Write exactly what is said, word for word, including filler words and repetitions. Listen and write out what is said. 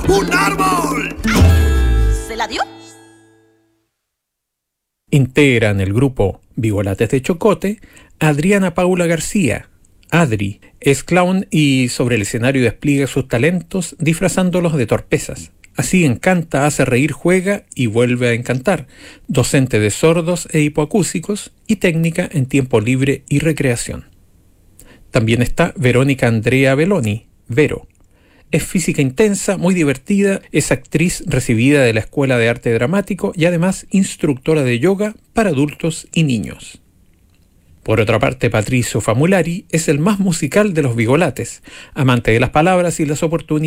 ¡Un árbol! ¿Se la dio? Integran el grupo Vigolates de Chocote Adriana Paula García. Adri es clown y sobre el escenario despliega sus talentos disfrazándolos de torpezas. Así encanta, hace reír, juega y vuelve a encantar. Docente de sordos e hipoacúsicos y técnica en tiempo libre y recreación. También está Verónica Andrea Belloni, Vero. Es física intensa, muy divertida, es actriz recibida de la Escuela de Arte Dramático y además instructora de yoga para adultos y niños. Por otra parte, Patricio Famulari es el más musical de los Vigolates, amante de las palabras y las oportunidades